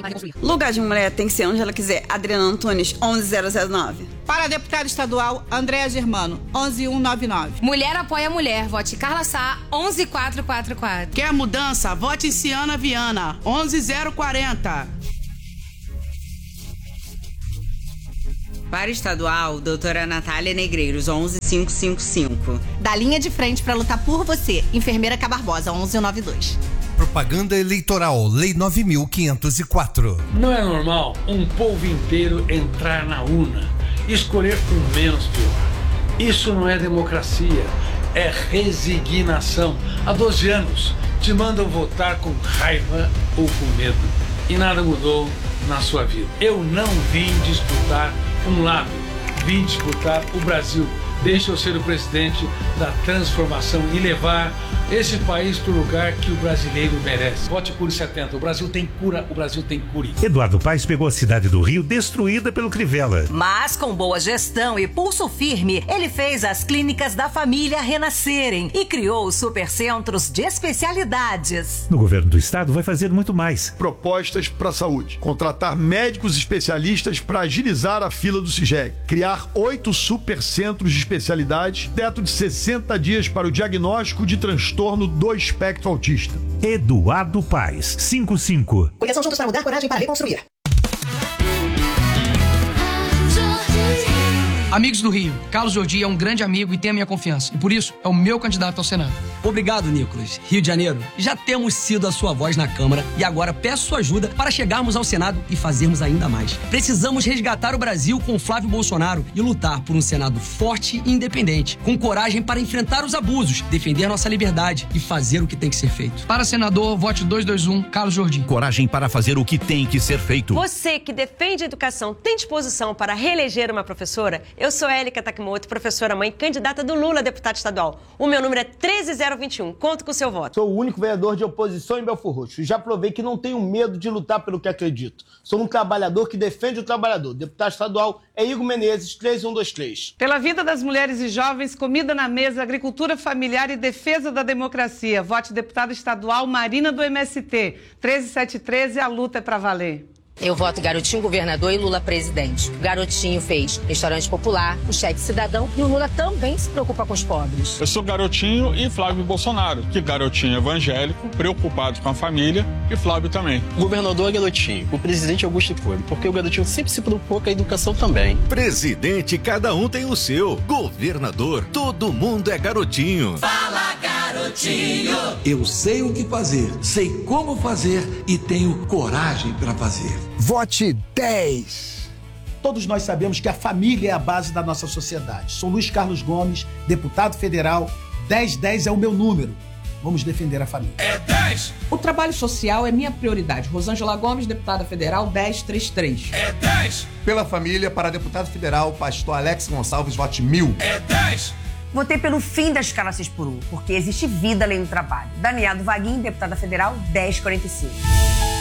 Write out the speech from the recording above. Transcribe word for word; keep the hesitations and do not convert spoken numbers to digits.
Lugar de mulher tem que ser onde ela quiser. Adriana Antunes, onze zero zero nove. Para deputada estadual, Andréa Germano, onze mil cento e noventa e nove. Mulher apoia mulher. Vote Carla Sá, onze mil quatrocentos e quarenta e quatro. Quer mudança? Vote em Ciana Viana, onze mil quarenta. Para estadual, doutora Natália Negreiros, onze mil quinhentos e cinquenta e cinco. Da linha de frente para lutar por você, enfermeira K. Barbosa, onze mil noventa e dois. Propaganda eleitoral, Lei nove mil quinhentos e quatro. Não é normal um povo inteiro entrar na urna e escolher o menos pior. Isso não é democracia, é resignação. Há doze anos te mandam votar com raiva ou com medo e nada mudou na sua vida. Eu não vim disputar um lado, vim disputar o Brasil. Deixa eu ser o presidente da transformação e levar esse país para o lugar que o brasileiro merece. Vote Cure setenta. O Brasil tem cura, o Brasil tem cure. Eduardo Paes pegou a cidade do Rio destruída pelo Crivella. Mas com boa gestão e pulso firme, ele fez as clínicas da família renascerem e criou os supercentros de especialidades. No governo do estado vai fazer muito mais. Propostas para a saúde. Contratar médicos especialistas para agilizar a fila do CIGEG. Criar oito supercentros de especialidades. Teto de sessenta dias para o diagnóstico de transtorno do espectro autista. Eduardo Paes, cinquenta e cinco. Coligação Juntos para Mudar, coragem para reconstruir. Amigos do Rio, Carlos Jordi é um grande amigo e tem a minha confiança. E por isso, é o meu candidato ao Senado. Obrigado, Nicolas. Rio de Janeiro, já temos sido a sua voz na Câmara e agora peço sua ajuda para chegarmos ao Senado e fazermos ainda mais. Precisamos resgatar o Brasil com Flávio Bolsonaro e lutar por um Senado forte e independente, com coragem para enfrentar os abusos, defender nossa liberdade e fazer o que tem que ser feito. Para senador, vote dois dois um, Carlos Jordi. Coragem para fazer o que tem que ser feito. Você que defende a educação tem disposição para reeleger uma professora? Eu sou Élica Takimoto, professora mãe, candidata do Lula a deputada estadual. O meu número é treze zero vinte e um. Conto com o seu voto. Sou o único vereador de oposição em Belford Roxo e já provei que não tenho medo de lutar pelo que acredito. Sou um trabalhador que defende o trabalhador. Deputado estadual é Igor Menezes, três um dois três. Pela vida das mulheres e jovens, comida na mesa, agricultura familiar e defesa da democracia. Vote deputada estadual Marina do M S T. treze sete um três, a luta é pra valer. Eu voto Garotinho governador e Lula presidente. O Garotinho fez restaurante popular, o cheque cidadão e o Lula também se preocupa com os pobres. Eu sou Garotinho e Flávio Bolsonaro, que Garotinho é evangélico, preocupado com a família e Flávio também. O governador é Garotinho, o presidente Augusto Cury, porque o Garotinho sempre se preocupou com a educação também. Presidente, cada um tem o seu. Governador, todo mundo é Garotinho. Fala, Garotinho! Eu sei o que fazer, sei como fazer e tenho coragem para fazer. Vote dez. Todos nós sabemos que a família é a base da nossa sociedade. Sou Luiz Carlos Gomes, deputado federal. dez dez é o meu número. Vamos defender a família. É dez! O trabalho social é minha prioridade. Rosângela Gomes, deputada federal, dez trinta e três. É dez! Pela família, para deputado federal, pastor Alex Gonçalves, vote mil. É dez! Votei pelo fim da escala seis por um, porque existe vida além do trabalho. Daniela do Vaguinho, deputada federal, dez quarenta e cinco.